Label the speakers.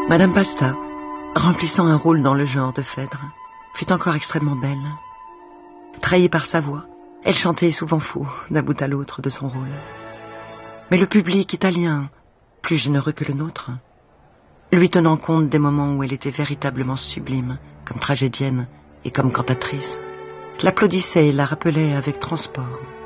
Speaker 1: Madame Pasta, remplissant un rôle dans le genre de Phèdre, fut encore extrêmement belle. Trahie par sa voix, elle chantait souvent faux d'un bout à l'autre de son rôle. Mais le public italien, plus généreux que le nôtre, lui tenant compte des moments où elle était véritablement sublime, comme tragédienne et comme cantatrice, l'applaudissait et la rappelait avec transport.